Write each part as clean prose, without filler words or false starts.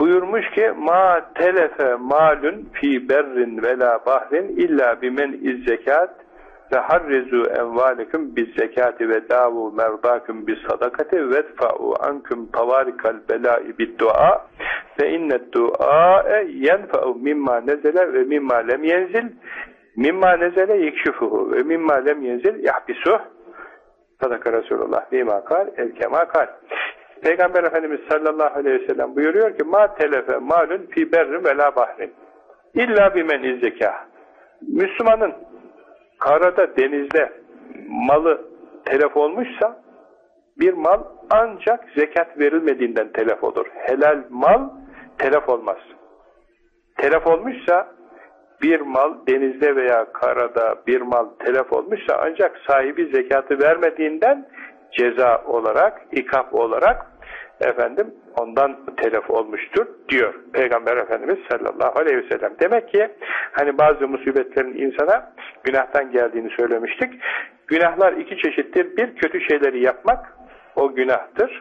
buyurmuş ki ma telefe malun fi berrin ve la bahrin illa bimen iz zekat ve harrizu envalekum biz zekati ve davu merdakum bis sadakati ve dfa'u ankum tavarikal belai bid dua ve innet dua yenfa'u mimma nezele ve mimma lem yenzil mimma nezele yekşifuhu ve mimma lem yenzil yahbisuh. Sadaka Resulullah bima kal el kema kal. Peygamber Efendimiz sallallahu aleyhi ve sellem buyuruyor ki ma telefe malun fi berrin ve la bahrin illa bimen iz zekâh. Müslümanın karada, denizde malı telef olmuşsa bir mal ancak zekat verilmediğinden telef olur. Helal mal telef olmaz. Telef olmuşsa bir mal denizde veya karada bir mal telef olmuşsa ancak sahibi zekatı vermediğinden ceza olarak, ikap olarak ondan telef olmuştur diyor Peygamber Efendimiz sallallahu aleyhi ve sellem. Demek ki hani bazı musibetlerin insana günahtan geldiğini söylemiştik. Günahlar iki çeşittir. Bir, kötü şeyleri yapmak o günahtır.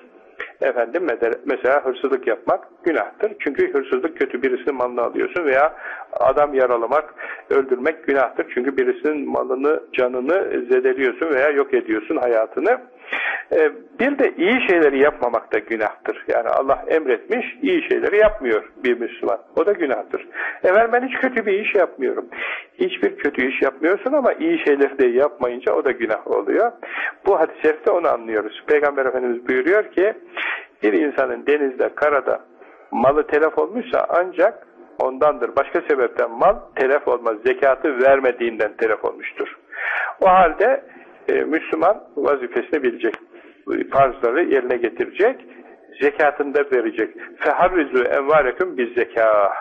Mesela hırsızlık yapmak günahtır. Çünkü hırsızlık kötü, birisinin malını alıyorsun veya adam yaralamak, öldürmek günahtır. Çünkü birisinin malını, canını zedeliyorsun veya yok ediyorsun hayatını. Bir de iyi şeyleri yapmamak da günahtır. Yani Allah emretmiş, iyi şeyleri yapmıyor bir Müslüman. O da günahtır. Ben hiç kötü bir iş yapmıyorum. Hiçbir kötü iş yapmıyorsun ama iyi şeyleri de yapmayınca o da günah oluyor. Bu hadis-i şerifte onu anlıyoruz. Peygamber Efendimiz buyuruyor ki bir insanın denizde, karada malı telef olmuşsa ancak ondandır. Başka sebepten mal telef olmaz. Zekatı vermediğinden telef olmuştur. O halde Müslüman vazifesini bilecek. Farzları yerine getirecek. Zekatını da verecek. Feharrizu envalekum biz zekâh.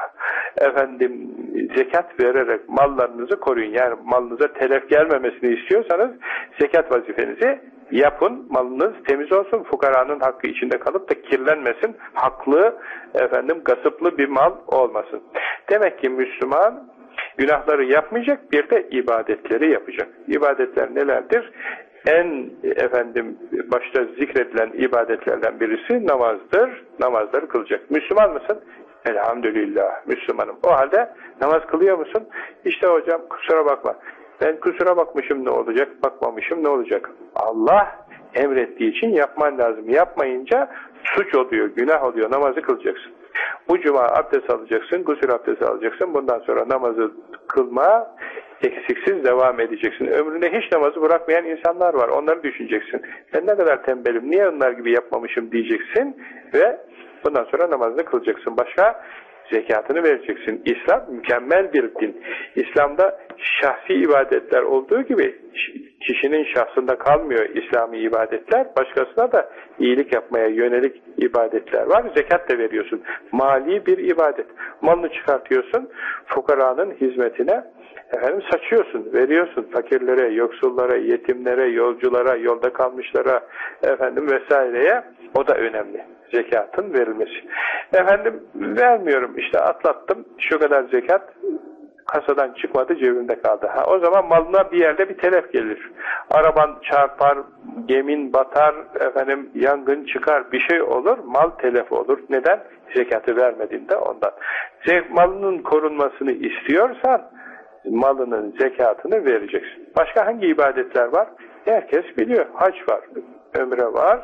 Zekat vererek mallarınızı koruyun. Yani malınıza telef gelmemesini istiyorsanız zekat vazifenizi yapın. Malınız temiz olsun. Fukaranın hakkı içinde kalıp da kirlenmesin. Haklı, gasıplı bir mal olmasın. Demek ki Müslüman günahları yapmayacak, bir de ibadetleri yapacak. İbadetler nelerdir? En başta zikredilen ibadetlerden birisi namazdır. Namazları kılacak. Müslüman mısın? Elhamdülillah Müslümanım. O halde namaz kılıyor musun? İşte hocam kusura bakma. Ben kusura bakmışım ne olacak? Bakmamışım ne olacak? Allah emrettiği için yapman lazım. Yapmayınca suç oluyor, günah oluyor. Namazı kılacaksın. Bu cuma abdest alacaksın, gusül abdesti alacaksın. Bundan sonra namazı kılma eksiksiz devam edeceksin. Ömründe hiç namazı bırakmayan insanlar var. Onları düşüneceksin. Ben ne kadar tembelim, niye onlar gibi yapmamışım diyeceksin ve bundan sonra namazını kılacaksın. Başka zekatını vereceksin. İslam mükemmel bir din. İslam'da şahsi ibadetler olduğu gibi kişinin şahsında kalmıyor İslami ibadetler. Başkasına da iyilik yapmaya yönelik ibadetler var. Zekat da veriyorsun. Mali bir ibadet. Malını çıkartıyorsun. Fukaranın hizmetine saçıyorsun, veriyorsun fakirlere, yoksullara, yetimlere, yolculara, yolda kalmışlara vesaireye. O da önemli. Zekatın verilmesi. Vermiyorum işte atlattım. Şu kadar zekat kasadan çıkmadı, cebimde kaldı. O zaman malına bir yerde bir telef gelir. Araban çarpar, gemin batar, yangın çıkar, bir şey olur, mal telef olur. Neden? Zekatı vermediğinde ondan. Malının korunmasını istiyorsan malının zekatını vereceksin. Başka hangi ibadetler var? Herkes biliyor. Hac var, ömre var.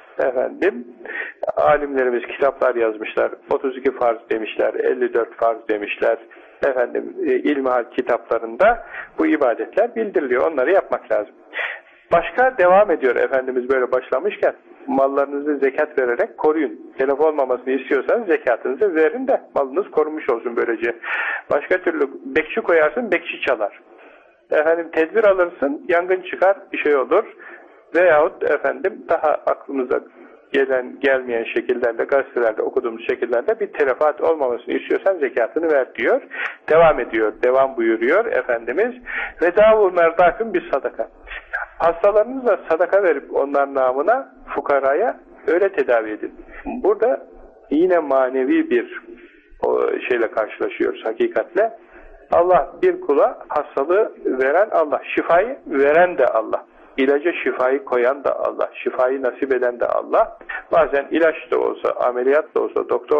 Alimlerimiz kitaplar yazmışlar. 32 farz demişler, 54 farz demişler. İlmihal kitaplarında bu ibadetler bildiriliyor. Onları yapmak lazım. Başka devam ediyor Efendimiz böyle başlamışken mallarınızı zekat vererek koruyun. Telef olmamasını istiyorsanız zekatınızı verin de malınız korunmuş olsun böylece. Başka türlü bekçi koyarsın, bekçi çalar. Tedbir alırsın, yangın çıkar, bir şey olur. Veyahut daha aklımıza gelmeyen şekillerde, gazetelerde okuduğumuz şekillerde bir telefat olmamasını istiyorsan zekatını ver diyor. Devam ediyor, devam buyuruyor Efendimiz. Ve davul merdakın bir sadaka. Hastalarınızla sadaka verip onların namına fukaraya öyle tedavi edin. Burada yine manevi bir şeyle karşılaşıyoruz hakikatle. Allah bir kula hastalığı veren Allah, şifayı veren de Allah. İlaca şifayı koyan da Allah, şifayı nasip eden de Allah. Bazen ilaç da olsa, ameliyat da olsa, doktor